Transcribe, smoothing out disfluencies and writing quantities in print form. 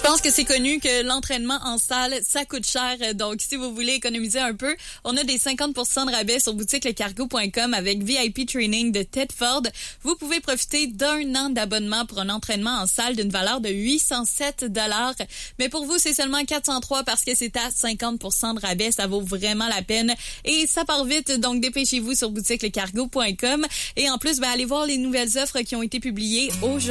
pense que c'est connu que l'entraînement en salle, ça coûte cher. Donc, si vous voulez économiser un peu, on a des 50% de rabais sur boutiquelecargo.com avec VIP Training de Ted Ford. Vous pouvez profiter d'1 an d'abonnement pour un entraînement en salle d'une valeur de 807 $. Mais pour vous, c'est seulement 403 parce que c'est à 50% de rabais. Ça vaut vraiment la peine. Et ça part vite, donc dépêchez-vous sur boutiquelecargo.com. Et en plus, allez voir les nouvelles offres qui ont été publiées aujourd'hui.